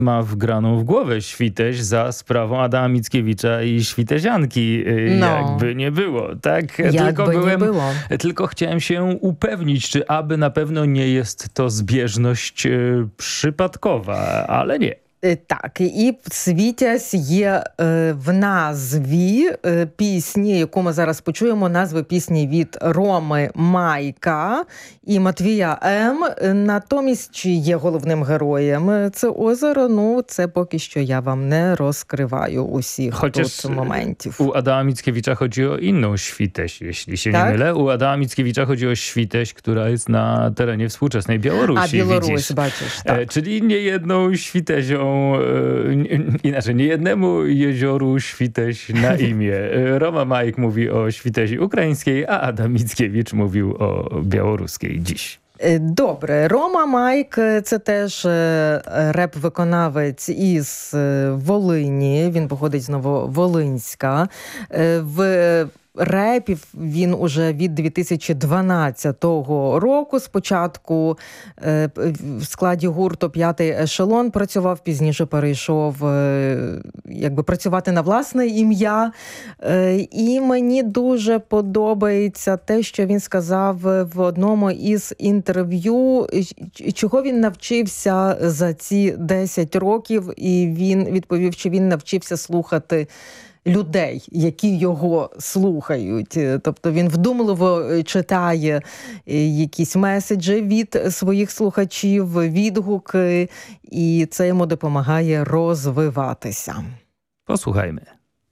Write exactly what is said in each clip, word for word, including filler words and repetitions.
Ma wgraną w głowę Świteś za sprawą Adama Mickiewicza i Świtezianki, no. Jakby nie było, tak? Jakby tylko byłem, nie było. Tylko chciałem się upewnić, czy aby na pewno nie jest to zbieżność y, przypadkowa, ale nie. Так, і «Світязь» є е, в назві е, пісні, яку ми зараз почуємо, назви пісні від Роми Майка і Матвія М. Натомість, чи є головним героєм це озеро, ну, це поки що я вам не розкриваю усіх Chociaż тут моментів. U Adama Mickiewicza chodzi o inną Świteś, jeśli się tak? nie mylę. U Adama Mickiewicza chodzi o Świteś, która jest na terenie współczesnej Białorusi. A, Białoruś, widzisz? baczysz, tak. E, czyli nie jedną Świtezią, e, inaczej, nie jednemu jezioru Świteś na imię. Roma Majk mówi o Świtezi ukraińskiej, a Adam Mickiewicz mówił o białoruskiej dziś. Добре. Рома Майк – це теж реп-виконавець із Волині. Він походить з Нововолинська. В репів він уже від дві тисячі дванадцятого року. Спочатку в складі гурту «П'ятий ешелон» працював, пізніше перейшов якби працювати на власне ім'я. І мені дуже подобається те, що він сказав в одному із інтерв'ю, чого він навчився за ці десять років. І він відповів, що він навчився слухати людей, які його слухають. Тобто він вдумливо читає якісь меседжі від своїх слухачів, відгуки, і це йому допомагає розвиватися. Posłuchajmy.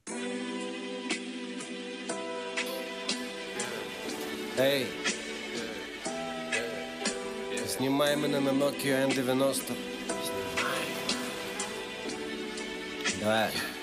Ей, знімай мене на Nokia ен дев'яносто. Давай.